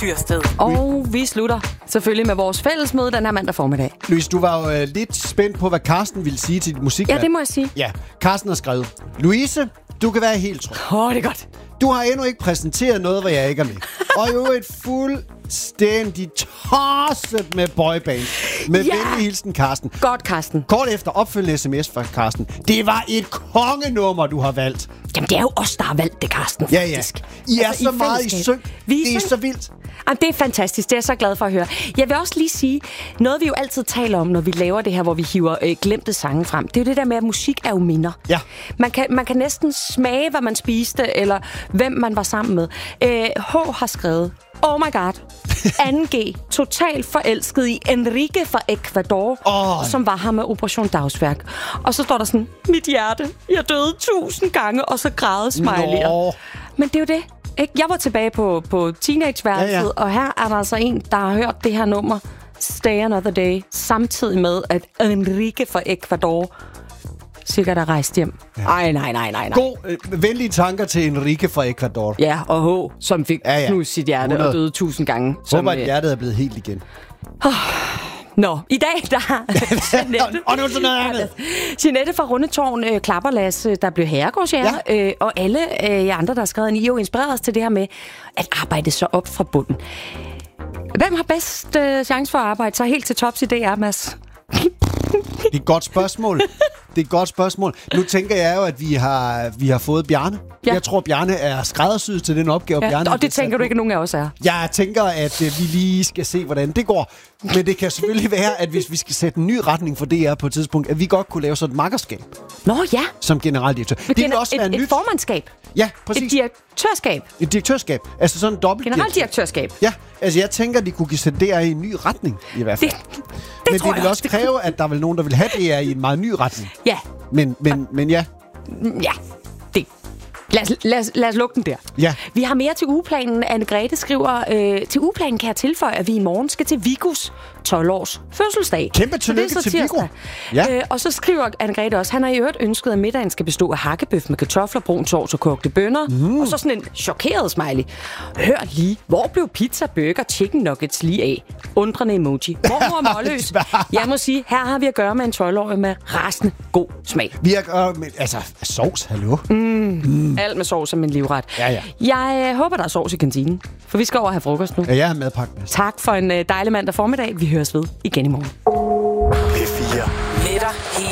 Tyrsted. Og vi slutter selvfølgelig med vores fællesmøde den her mandag formiddag. Louise, du var jo lidt spændt på, hvad Carsten ville sige til dit musikvalg. Ja, det må jeg sige. Ja, Carsten har skrevet: Louise, du kan være helt tryg. Det er godt. Du har endnu ikke præsenteret noget, hvor jeg ikke er med. Og jo et fuldstændig tosset med boyband. Med venlig hilsen, Carsten. Godt, Carsten. Kort efter opfølgende sms fra Carsten. Det var et kongenummer, du har valgt. Jamen, det er jo os, der har valgt det, Carsten, Ja, ja. faktisk. I er så meget i synk. Det er så vildt. Jamen, det er fantastisk. Det er jeg så glad for at høre. Jeg vil også lige sige, noget vi jo altid taler om, når vi laver det her, hvor vi hiver glemte sange frem. Det er jo det der med, at musik er jo minder. Ja. Man kan næsten smage, hvad man spiste, eller hvem man var sammen med. H har skrevet: Oh my god. 2G. Totalt forelsket i Enrique fra Ecuador, som var her med Operation Dagsværk. Og så står der sådan: mit hjerte, jeg døde 1000 gange, og så grædede smiley'er. Men det er jo det. Ikke? Jeg var tilbage på teenageværelset, og her er der altså en, der har hørt det her nummer, Stay Another Day, samtidig med, at Enrique fra Ecuador sikkert er rejst hjem. Ej, nej. God, venlige tanker til Enrique fra Ecuador. Ja, og H, som fik knust sit hjerte 100. Og døde 1000 gange. Håber, at hjertet er blevet helt igen. Nå, i dag, der har Jeanette fra Rundetårn, Klapperlas, der blev herregårdsjære, og alle andre, der har skrevet, I jo inspireret os til det her med at arbejde sig op fra bunden. Hvem har bedst chance for at arbejde sig helt til tops i DR, Mads? Det er et godt spørgsmål. Nu tænker jeg jo, at vi har fået Bjarne. Ja. Jeg tror, Bjarne er skræddersyet til den opgave, Bjarne. Og det tænker du ikke, at nogen af os er? Jeg tænker, at vi lige skal se, hvordan det går. Men det kan selvfølgelig være, at hvis vi skal sætte en ny retning for DR på et tidspunkt, at vi godt kunne lave sådan et makkerskab. Nå ja. Som generaldirektør. Det vil også være nyt. Et formandskab. Ja, præcis. Et direktørskab. Et direktørskab. Altså sådan en dobbelt generaldirektørskab. Ja, altså jeg tænker, de kunne sætte DR i en ny retning, i hvert fald. Men det vil også kræve, at der er vel nogen, der vil have DR i en meget ny retning. Ja. Men ja. Ja, det. Lad os lukke den der. Ja. Vi har mere til ugeplanen. Anne-Grethe skriver, til ugeplanen kan jeg tilføje, at vi i morgen skal til Viggos 12-års fødselsdag. Kæmpe tillykke til Viggo. Ja. Og så skriver Anne-Grethe også, han har i øvrigt ønsket, at middagen skal bestå af hakkebøf med kartofler, brun sovs og kogte bønner. Og så sådan en chokeret smiley. Hør lige, hvor blev pizza, burger, chicken nuggets lige af? Undrende emoji. Mormor og målløs. Jeg må sige, her har vi at gøre med en 12-årig med rasende god smag. Vi har at gøre med, sovs, hallo? Alt med sovs er min livret. Ja. Jeg håber, der er sovs i kantinen, for vi skal over og have frokost nu. Ja, jeg har madpakke med. Tak for en dejlig mandag formiddag. Vi høres ved igen i morgen. P4. Netter